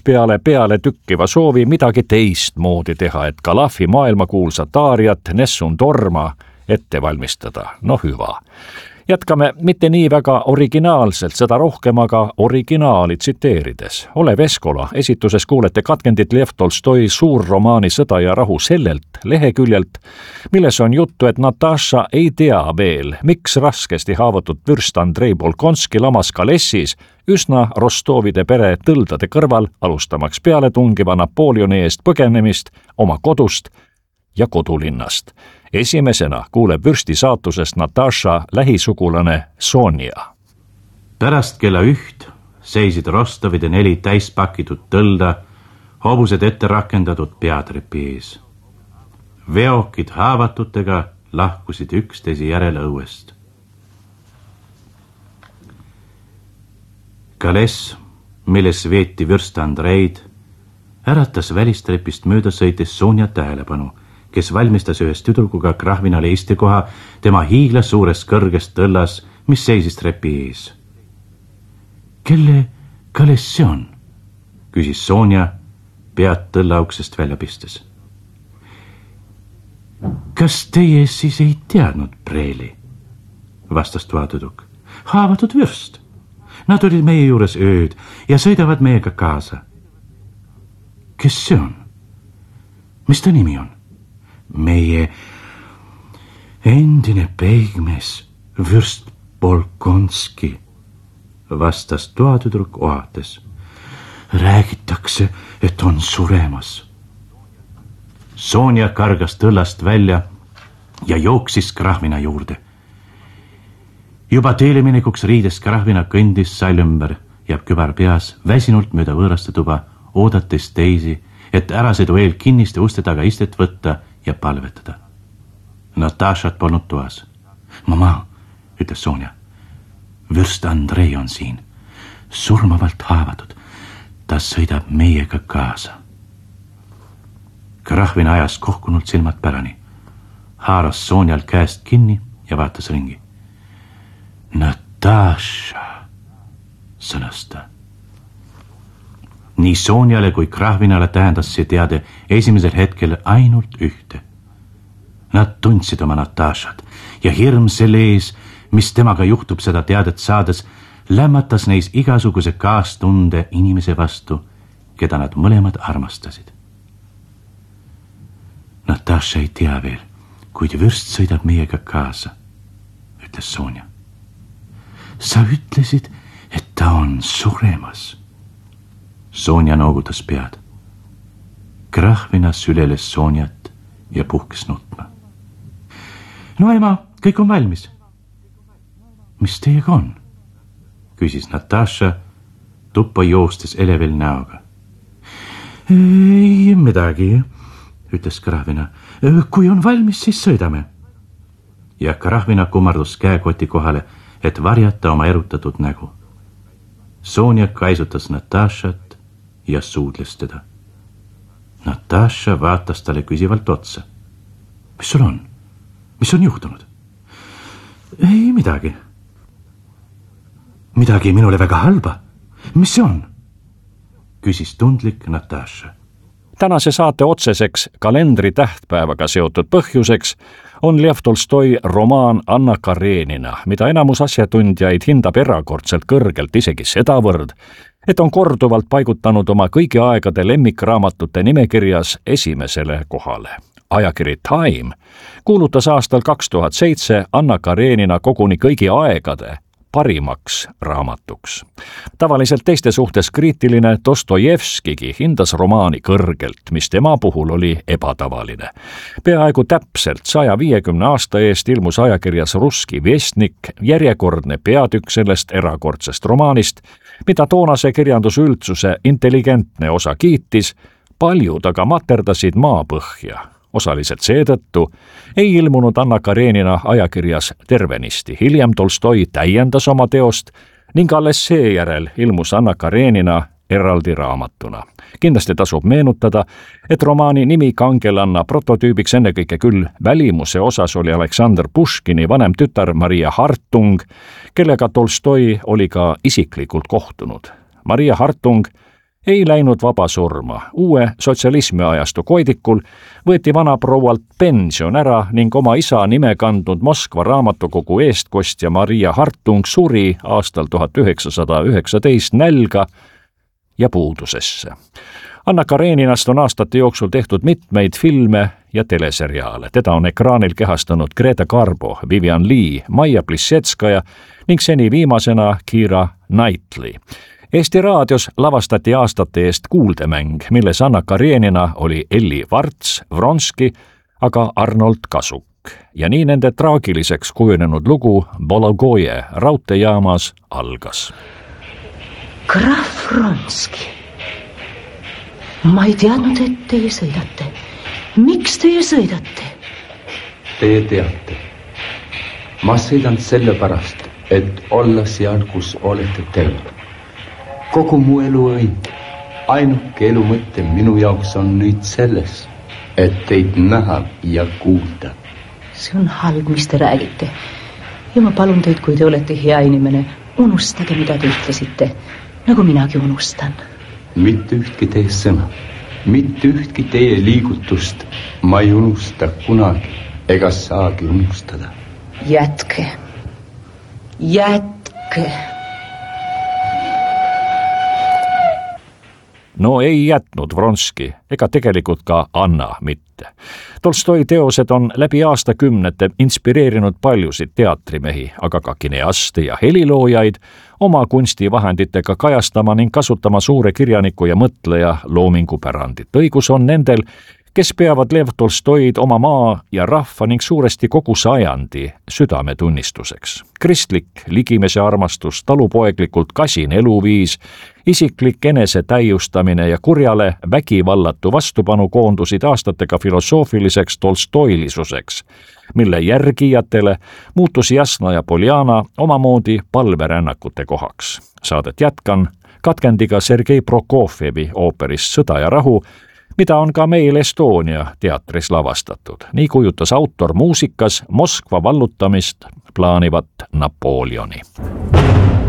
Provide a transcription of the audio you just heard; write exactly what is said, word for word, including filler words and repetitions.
peale peale tükkiva soovi midagi teistmoodi teha, et Kalafi maailmakuulsat aariat Nessun Dorma ette valmistada. No hüva. Jätkame mitte nii väga originaalselt, seda rohkem aga originaali tsiteerides. Olev Eskola esituses kuulete katkendit Lev Tolstoi suurromaani Sõda ja rahu sellelt leheküljelt, milles on juttu, et Nataša ei tea veel, miks raskesti haavatud vürst Andrei Bolkonski lamas Kalessis üsna Rostovide pere tõldade kõrval, alustamaks pealetungiva Napoleoni eest põgenemist oma kodust ja kodulinnast. Esimesena kuuleb vürsti saatusest Nataša lähisugulane Sonja. Pärast kella üht seisid Rostovide neli täispakitud tõlda, hobused ette rakendatud peatrepi ees. Veokid haavatutega lahkusid üksteise järele õuest. Kales, milles veeti vürst Andreid, äratas välistrepist mööda sõites Sonja tähelepanu, kes valmistas ühes tüdrukuga krahvinale istekoha tema hiigla suures kõrgest tõllas, mis seisis trepi ees. Kelle Kales see on? Küsis Sonja pead tõllauksest välja pistes. Kas teie siis ei teadnud, Preili? Vastas toatüdruk. Haavatud vürst. Nad olid meie juures ööd ja sõidavad meiega kaasa. Kes see on? Mis ta nimi on? Meie endine peigmees vürst Bolkonski, vastas toatüdruk ohates. Räägitakse, et on suremas. Sonja kargas tõllast välja ja jooksis krahvina juurde. Juba teeleminekuks riides krahvina kõndis sall ümber, jääb kübar peas, väsinult mööda võõraste tuba, oodates teisi, et ärasõidu eel kinniste uste taga istet võtta ja palvetada. Natašat polnud toas. Mama, ütles Sonja, vürst Andrei on siin, surmavalt haavatud. Ta sõidab meiega kaasa. Krahvin ajas kohkunult silmad pärani, haaras Sonjal käest kinni ja vaatas ringi. Nataša, sõnas ta. Nii Sonjale kui krahvinale tähendas see teade esimesel hetkel ainult ühte. Nad tundsid oma Natašat ja hirm selle ees, mis temaga juhtub seda teadet saades, lämmatas neis igasuguse kaastunde inimese vastu, keda nad mõlemad armastasid. Nataša ei tea veel, kuid vürst sõidab meiega kaasa, ütles Sonja. Sa ütlesid, et ta on suremas. Sonja noogutas pead. Krahvina süleles Sonjat ja puhkes nutma. No ema, kõik on valmis. Mis teiega on? Küsis Nataša tuppa joostes elevil näoga. Ei midagi, ütles krahvina. Kui on valmis, siis sõidame. Ja krahvina kummardus käekoti kohale, et varjata oma erutatud nägu. Sonja kaisutas Natašat ja suudles teda. Nataša vaatas talle küsivalt otsa. Mis sul on? Mis on juhtunud? Ei midagi. Midagi minule väga halba. Mis see on? Küsis tundlik Nataša. Tänase saate otseseks kalendri tähtpäevaga seotud põhjuseks on Lev Tolstoi romaan Anna Karenina, mida enamus asjatundjaid hindab erakordselt kõrgelt, isegi sedavõrd, et on korduvalt paigutanud oma kõigi aegade lemmikraamatute nimekirjas esimesele kohale. Ajakiri Time kuulutas aastal kaks tuhat seitse Anna Karenina koguni kõigi aegade parimaks raamatuks. Tavaliselt teiste suhtes kriitiline Dostojevskigi hindas romaani kõrgelt, mis tema puhul oli ebatavaline. Peaaegu täpselt saja viiekümne aasta eest ilmus ajakirjas Russki Vestnik järjekordne peatükk sellest erakordsest romaanist, mida toonase kirjandusüldsuse intelligentne osa kiitis, paljud aga materdasid maapõhja. Osaliselt seetõttu ei ilmunud Anna Karenina ajakirjas tervenisti. Hiljem Tolstoi täiendas oma teost ning alles seejärel ilmus Anna Karenina eraldi raamatuna. Kindlasti tasub meenutada, et romaani nimi kangelanna prototüübiks ennekõike küll välimuse osas oli Aleksandr Puškini vanem tütar Maria Hartung, kellega Tolstoi oli ka isiklikult kohtunud. Maria Hartung ei läinud vaba surma. Uue sotsialismi ajastu koidikul võeti vanaproualt pension ära ning oma isa nime kandnud Moskva raamatukogu eestkostja Maria Hartung suri aastal tuhat üheksasada üheksateist nälga ja puudusesse. Anna Kareninast on aastate jooksul tehtud mitmeid filme ja teleseriaale. Teda on ekraanil kehastanud Greta Garbo, Vivian Lee, Maia Plisetskaja ning seni viimasena Keira Knightley. Eesti raadios lavastati aastate eest kuuldemäng, milles Anna Karenina oli Elli Varts, Vronski, aga Arnold Kasuk. Ja nii nende traagiliseks kujunenud lugu Bologoje raudteejaamas algas. Graf Vronski. Ma ei teadnud, et teie sõidate. Miks teie sõidate? Teie teate. Ma sõidan sellepärast, et olla seal, kus olete teil. Kogu mu elu õnd, ainuke elu mõte minu jaoks on nüüd selles, et teid näha ja kuulda. See on halb, mis te räägite. Ja ma palun teid, kui te olete hea inimene, unustage, mida te ütlesite, nagu minagi unustan. Mitte ühtki teie sõna, mitte ühtki teie liigutust ma ei unusta kunagi ega saagi unustada. Jätke, jätke. No ei jätnud Vronski ega tegelikult ka Anna mitte. Tolstoi teosed on läbi aastakümnete inspireerinud paljusid teatrimehi, aga ka kineaste ja heliloojaid oma kunstivahenditega kajastama ning kasutama suure kirjaniku ja mõtleja loomingupärandit. Õigus on nendel, kes peavad Lev Tolstoid oma maa ja rahva ning suuresti kogu sajandi südametunnistuseks. Kristlik ligimese armastus, talupoeglikult kasin eluviis, isiklik enese täiustamine ja kurjale vägivallatu vastupanu koondusid aastatega filosoofiliseks tolstoilisuseks, mille järgijatele muutus Jasna ja Poljana omamoodi palverännakute kohaks. Saadet jätkan katkendiga Sergei Prokofjevi ooperist Sõda ja rahu, mida on ka meil Estonia teatris lavastatud. Nii kujutas autor muusikas Moskva vallutamist plaanivat Napoleoni.